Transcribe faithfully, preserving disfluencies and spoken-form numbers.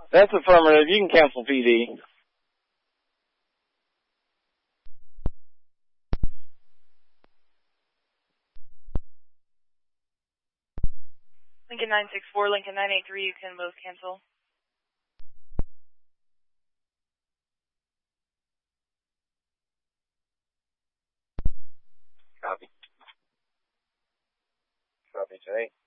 That's affirmative. You can cancel P D. Lincoln nine six four, Lincoln nine eight three, you can both cancel. Copy. Copy, Jay.